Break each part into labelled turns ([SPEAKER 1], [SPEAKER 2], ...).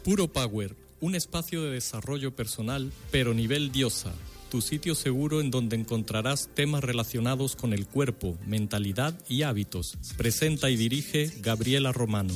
[SPEAKER 1] Puro Power, un espacio de desarrollo personal, pero nivel diosa. Tu sitio seguro en donde encontrarás temas relacionados con el cuerpo, mentalidad y hábitos. Presenta y dirige Gabriela Romano.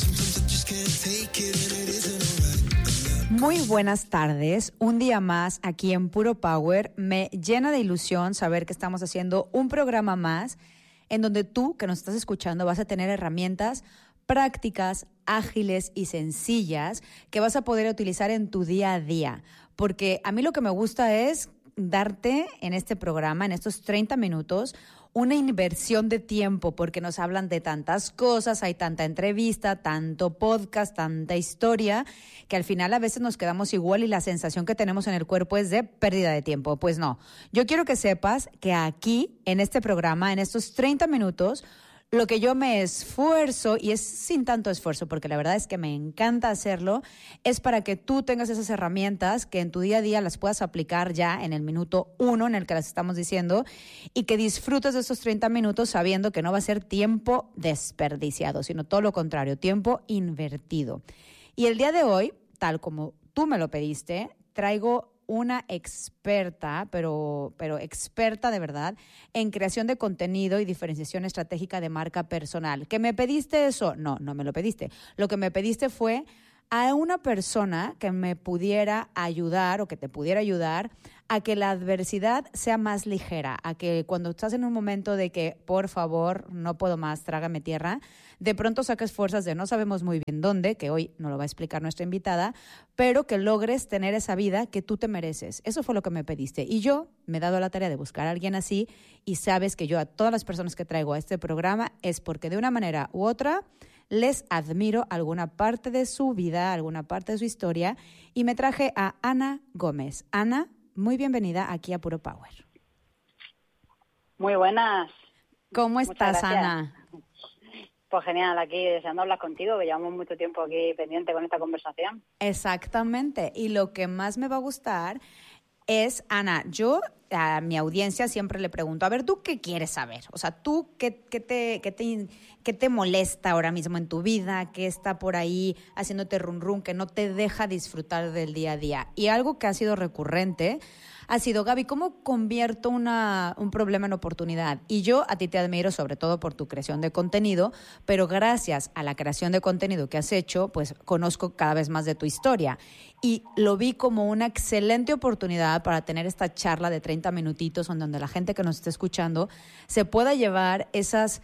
[SPEAKER 2] Muy buenas tardes, un día más aquí en Puro Power. Me llena de ilusión saber que estamos haciendo un programa más en donde tú, que nos estás escuchando, vas a tener herramientas prácticas, ágiles y sencillas que vas a poder utilizar en tu día a día. Porque a mí lo que me gusta es darte en este programa, en estos 30 minutos, una inversión de tiempo, porque nos hablan de tantas cosas, hay tanta entrevista, tanto podcast, tanta historia, que al final a veces nos quedamos igual y la sensación que tenemos en el cuerpo es de pérdida de tiempo. Pues no, yo quiero que sepas que aquí, en este programa, en estos 30 minutos, lo que yo me esfuerzo, y es sin tanto esfuerzo, porque la verdad es que me encanta hacerlo, es para que tú tengas esas herramientas que en tu día a día las puedas aplicar ya en el minuto 1 en el que las estamos diciendo y que disfrutes de esos 30 minutos sabiendo que no va a ser tiempo desperdiciado, sino todo lo contrario, tiempo invertido. Y el día de hoy, tal como tú me lo pediste, traigo una experta, pero experta de verdad, en creación de contenido y diferenciación estratégica de marca personal. ¿Que me pediste eso? No me lo pediste. Lo que me pediste fue a una persona que me pudiera ayudar o que te pudiera ayudar a que la adversidad sea más ligera, a que cuando estás en un momento de que, por favor, no puedo más, trágame tierra, de pronto saques fuerzas de no sabemos muy bien dónde, que hoy nos lo va a explicar nuestra invitada, pero que logres tener esa vida que tú te mereces. Eso fue lo que me pediste. Y yo me he dado la tarea de buscar a alguien así y sabes que yo a todas las personas que traigo a este programa es porque de una manera u otra les admiro alguna parte de su vida, alguna parte de su historia, y me traje a Ana Gómez. Ana, muy bienvenida aquí a Puro Power.
[SPEAKER 3] Muy buenas.
[SPEAKER 2] ¿Cómo estás, Ana?
[SPEAKER 3] Pues genial, aquí deseando hablar contigo, que llevamos mucho tiempo aquí pendiente con esta conversación.
[SPEAKER 2] Exactamente, y lo que más me va a gustar es, Ana, yo a mi audiencia siempre le pregunto, a ver, ¿tú qué quieres saber? O sea, ¿tú qué te molesta ahora mismo en tu vida? ¿Qué está por ahí haciéndote run run, que no te deja disfrutar del día a día? Y algo que ha sido recurrente ha sido, Gaby, ¿cómo convierto un problema en oportunidad? Y yo a ti te admiro sobre todo por tu creación de contenido, pero gracias a la creación de contenido que has hecho, pues conozco cada vez más de tu historia. Y lo vi como una excelente oportunidad para tener esta charla de 30 minutitos en donde la gente que nos está escuchando se pueda llevar esas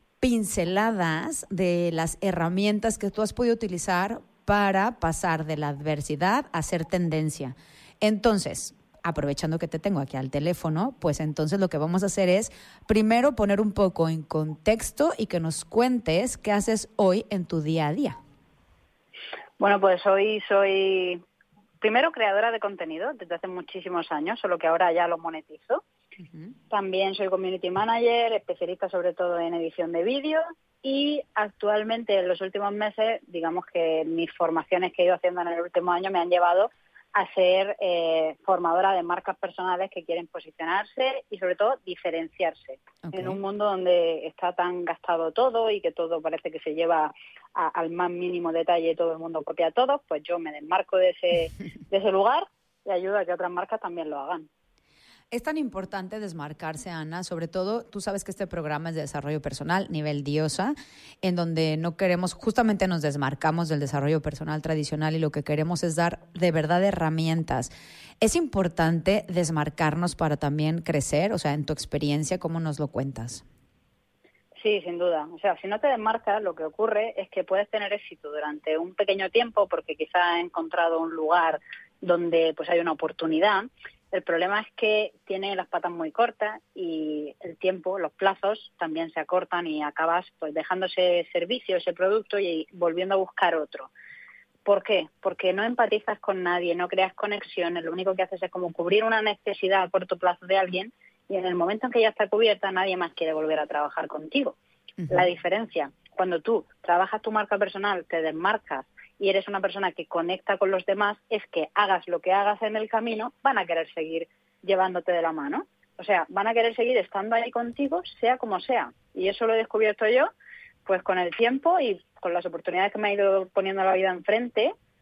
[SPEAKER 2] pinceladas de las herramientas que tú has podido utilizar para pasar de la adversidad a ser tendencia. Entonces, aprovechando que te tengo aquí al teléfono, pues entonces lo que vamos a hacer es primero poner un poco en contexto y que nos cuentes qué haces hoy en tu día a día.
[SPEAKER 3] Bueno, pues hoy soy primero creadora de contenido desde hace muchísimos años, solo que ahora ya lo monetizo. Uh-huh. También soy community manager, especialista sobre todo en edición de vídeo y actualmente en los últimos meses, digamos que mis formaciones que he ido haciendo en el último año me han llevado a ser formadora de marcas personales que quieren posicionarse y sobre todo diferenciarse. Okay. En un mundo donde está tan gastado todo y que todo parece que se lleva al más mínimo detalle y todo el mundo copia a todos, pues yo me desmarco de ese lugar y ayudo a que otras marcas también lo hagan.
[SPEAKER 2] Es tan importante desmarcarse, Ana, sobre todo, tú sabes que este programa es de desarrollo personal, nivel diosa, en donde no queremos, justamente nos desmarcamos del desarrollo personal tradicional y lo que queremos es dar de verdad herramientas. ¿Es importante desmarcarnos para también crecer? O sea, en tu experiencia, ¿cómo nos lo cuentas?
[SPEAKER 3] Sí, sin duda. O sea, si no te desmarcas, lo que ocurre es que puedes tener éxito durante un pequeño tiempo porque quizá has encontrado un lugar donde pues hay una oportunidad. El problema es que tiene las patas muy cortas y el tiempo, los plazos también se acortan y acabas pues dejando ese servicio, ese producto y volviendo a buscar otro. ¿Por qué? Porque no empatizas con nadie, no creas conexiones, lo único que haces es como cubrir una necesidad a corto plazo de alguien y en el momento en que ya está cubierta nadie más quiere volver a trabajar contigo. Uh-huh. La diferencia, cuando tú trabajas tu marca personal, te desmarcas y eres una persona que conecta con los demás, es que hagas lo que hagas en el camino, van a querer seguir llevándote de la mano. O sea, van a querer seguir estando ahí contigo, sea como sea. Y eso lo he descubierto yo, pues con el tiempo y con las oportunidades que me ha ido poniendo la vida enfrente,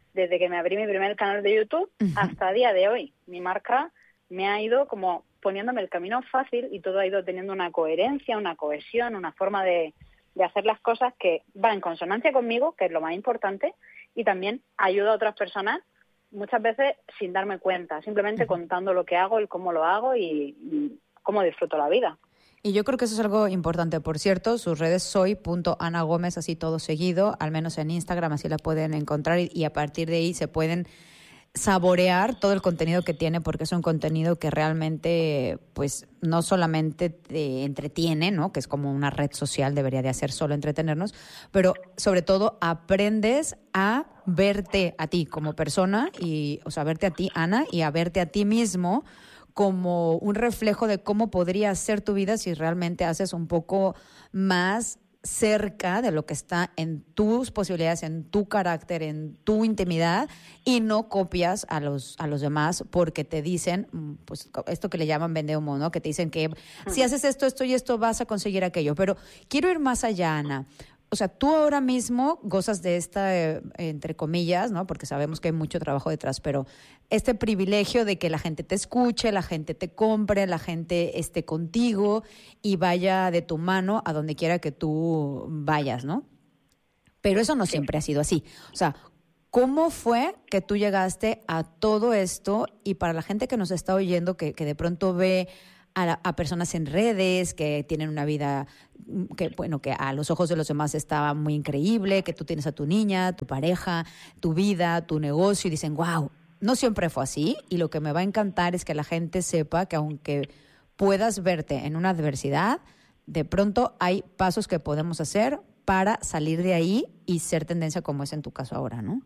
[SPEAKER 3] desde que me abrí mi primer canal de YouTube hasta el día de hoy. Mi marca me ha ido como poniéndome el camino fácil y todo ha ido teniendo una coherencia, una cohesión, una forma de hacer las cosas que va en consonancia conmigo, que es lo más importante, y también ayuda a otras personas muchas veces sin darme cuenta, simplemente contando lo que hago, el cómo lo hago y cómo disfruto la vida.
[SPEAKER 2] Y yo creo que eso es algo importante. Por cierto, sus redes soy.anagomez, así todo seguido, al menos en Instagram, así la pueden encontrar y a partir de ahí se pueden saborear todo el contenido que tiene, porque es un contenido que realmente pues no solamente te entretiene, ¿no? Que es como una red social, debería de hacer solo entretenernos, pero sobre todo aprendes a verte a ti como persona y, o sea, verte a ti, Ana, y a verte a ti mismo como un reflejo de cómo podría ser tu vida si realmente haces un poco más cerca de lo que está en tus posibilidades, en tu carácter, en tu intimidad, y no copias a los demás porque te dicen, pues esto que le llaman vende humo, ¿no? Que te dicen que si haces esto, esto y esto vas a conseguir aquello. Pero quiero ir más allá, Ana. O sea, tú ahora mismo gozas de esta, entre comillas, ¿no? Porque sabemos que hay mucho trabajo detrás, pero este privilegio de que la gente te escuche, la gente te compre, la gente esté contigo y vaya de tu mano a donde quiera que tú vayas, ¿no? Pero eso no siempre ha sido así. O sea, ¿cómo fue que tú llegaste a todo esto? Y para la gente que nos está oyendo, que de pronto ve a personas en redes que tienen una vida que, bueno, que a los ojos de los demás está muy increíble, que tú tienes a tu niña, tu pareja, tu vida, tu negocio, y dicen, wow, no siempre fue así, y lo que me va a encantar es que la gente sepa que aunque puedas verte en una adversidad, de pronto hay pasos que podemos hacer para salir de ahí y ser tendencia como es en tu caso ahora, ¿no?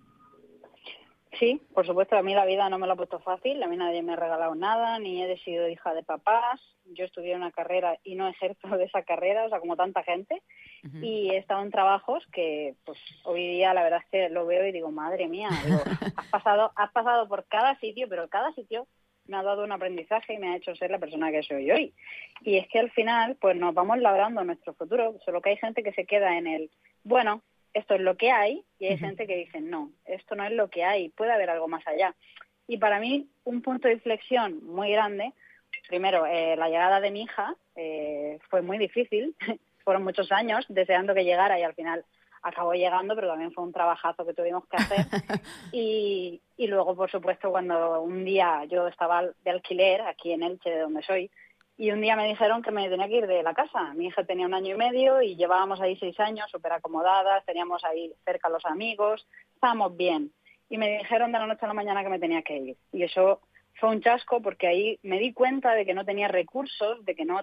[SPEAKER 3] Sí, por supuesto, a mí la vida no me lo ha puesto fácil, a mí nadie me ha regalado nada, ni he sido hija de papás, yo estudié una carrera y no ejerzo de esa carrera, o sea, como tanta gente, y he estado en trabajos que, pues, hoy día la verdad es que lo veo y digo, madre mía, digo, has pasado por cada sitio, pero cada sitio me ha dado un aprendizaje y me ha hecho ser la persona que soy hoy. Y es que al final, pues nos vamos labrando nuestro futuro, solo que hay gente que se queda en el, bueno, esto es lo que hay, y hay gente que dice, no, esto no es lo que hay, puede haber algo más allá. Y para mí, un punto de inflexión muy grande, primero, la llegada de mi hija fue muy difícil, fueron muchos años deseando que llegara y al final acabó llegando, pero también fue un trabajazo que tuvimos que hacer. Y luego, por supuesto, cuando un día yo estaba de alquiler aquí en Elche, de donde soy, y un día me dijeron que me tenía que ir de la casa. Mi hija tenía 1 año y medio y llevábamos ahí 6 años, súper acomodadas, teníamos ahí cerca a los amigos, estábamos bien. Y me dijeron de la noche a la mañana que me tenía que ir. Y eso fue un chasco porque ahí me di cuenta de que no tenía recursos,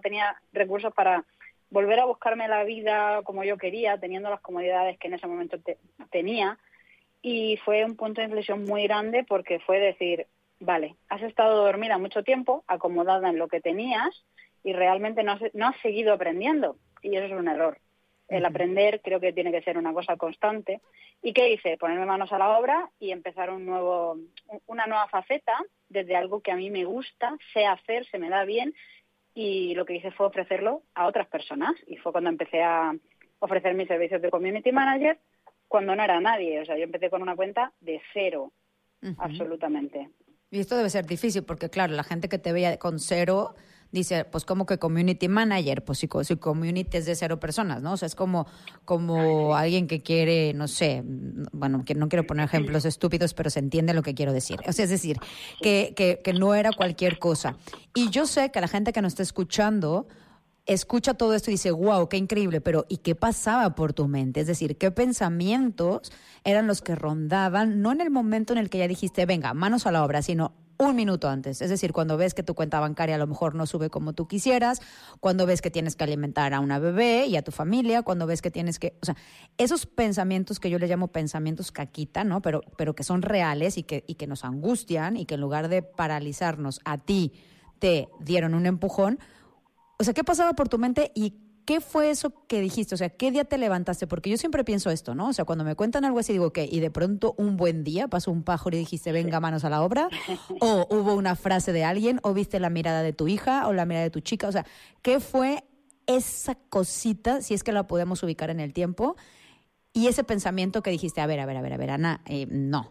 [SPEAKER 3] para volver a buscarme la vida como yo quería, teniendo las comodidades que en ese momento tenía. Y fue un punto de inflexión muy grande porque fue decir, vale, has estado dormida mucho tiempo, acomodada en lo que tenías y realmente no has seguido aprendiendo. Y eso es un error. El aprender creo que tiene que ser una cosa constante. ¿Y qué hice? Ponerme manos a la obra y empezar una nueva faceta desde algo que a mí me gusta, sé hacer, se me da bien. Y lo que hice fue ofrecerlo a otras personas. Y fue cuando empecé a ofrecer mis servicios de community manager cuando no era nadie. O sea, yo empecé con una cuenta de cero, absolutamente.
[SPEAKER 2] Y esto debe ser difícil porque, claro, la gente que te veía con cero dice, pues, ¿cómo que community manager? Pues si community es de 0 personas, ¿no? O sea, es como alguien que quiere, no sé, bueno, que no quiero poner ejemplos estúpidos, pero se entiende lo que quiero decir. O sea, es decir, que no era cualquier cosa. Y yo sé que la gente que nos está escuchando escucha todo esto y dice, wow, qué increíble, pero ¿y qué pasaba por tu mente? Es decir, ¿qué pensamientos eran los que rondaban, no en el momento en el que ya dijiste, venga, manos a la obra, sino 1 minuto antes? Es decir, cuando ves que tu cuenta bancaria a lo mejor no sube como tú quisieras, cuando ves que tienes que alimentar a una bebé y a tu familia, cuando ves que tienes que... O sea, esos pensamientos que yo les llamo pensamientos caquita, ¿no? Pero que son reales y que nos angustian y que en lugar de paralizarnos, a ti te dieron un empujón. O sea, ¿qué pasaba por tu mente y qué fue eso que dijiste? O sea, ¿qué día te levantaste? Porque yo siempre pienso esto, ¿no? O sea, cuando me cuentan algo así, digo, ¿qué? Y de pronto un buen día pasó un pájaro y dijiste, venga, manos a la obra. O hubo una frase de alguien, o viste la mirada de tu hija, o la mirada de tu chica. O sea, ¿qué fue esa cosita, si es que la podemos ubicar en el tiempo? Y ese pensamiento que dijiste, a ver, Ana, no.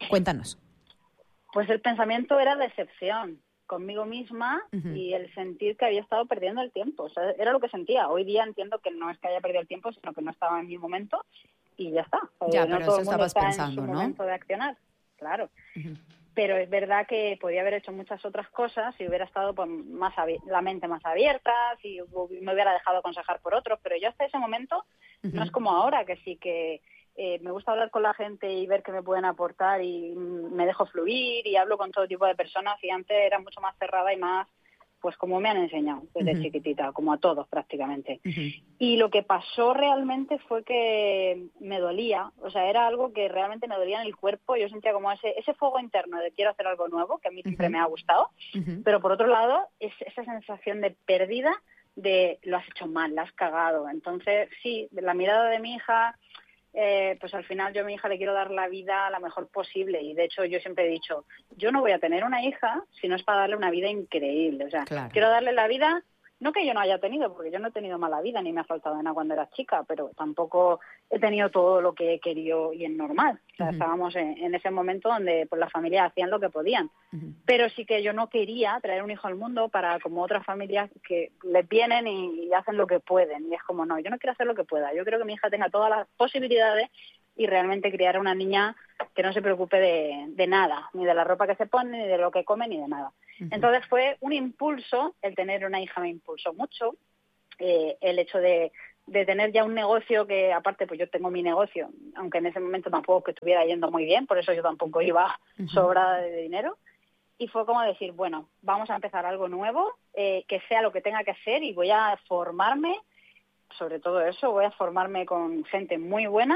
[SPEAKER 2] Cuéntanos.
[SPEAKER 3] Pues el pensamiento era decepción conmigo misma y el sentir que había estado perdiendo el tiempo. O sea, era lo que sentía. Hoy día entiendo que no es que haya perdido el tiempo, sino que no estaba en mi momento y ya está.
[SPEAKER 2] Ya,
[SPEAKER 3] no
[SPEAKER 2] pero
[SPEAKER 3] todo
[SPEAKER 2] eso
[SPEAKER 3] el mundo
[SPEAKER 2] estabas
[SPEAKER 3] está
[SPEAKER 2] pensando,
[SPEAKER 3] en su
[SPEAKER 2] ¿no?
[SPEAKER 3] momento de accionar, claro. Pero es verdad que podía haber hecho muchas otras cosas si hubiera estado pues, la mente más abierta, si me hubiera dejado aconsejar por otros, pero yo hasta ese momento no es como ahora, que sí que me gusta hablar con la gente y ver qué me pueden aportar y me dejo fluir y hablo con todo tipo de personas, y antes era mucho más cerrada y más, pues como me han enseñado desde chiquitita, como a todos prácticamente. Y lo que pasó realmente fue que me dolía, o sea, era algo que realmente me dolía en el cuerpo. Yo sentía como ese fuego interno de quiero hacer algo nuevo, que a mí siempre me ha gustado, pero por otro lado, esa sensación de pérdida, de lo has hecho mal, la has cagado. Entonces, sí, la mirada de mi hija... pues al final yo a mi hija le quiero dar la vida la mejor posible, y de hecho yo siempre he dicho, yo no voy a tener una hija si no es para darle una vida increíble, o sea, quiero darle la vida, no que yo no haya tenido, porque yo no he tenido mala vida ni me ha faltado nada cuando era chica, pero tampoco he tenido todo lo que he querido y es normal. O sea, estábamos en ese momento donde pues las familias hacían lo que podían. Pero sí que yo no quería traer un hijo al mundo para como otras familias que les vienen y hacen lo que pueden. Y es como, no, yo no quiero hacer lo que pueda. Yo creo que mi hija tenga todas las posibilidades y realmente criar a una niña que no se preocupe de nada, ni de la ropa que se pone, ni de lo que come, ni de nada. Entonces fue un impulso, el tener una hija me impulsó mucho, el hecho de tener ya un negocio que, aparte, pues yo tengo mi negocio, aunque en ese momento tampoco que estuviera yendo muy bien, por eso yo tampoco iba sobrada de dinero, y fue como decir, bueno, vamos a empezar algo nuevo, que sea lo que tenga que ser, y voy a formarme, sobre todo eso, voy a formarme con gente muy buena,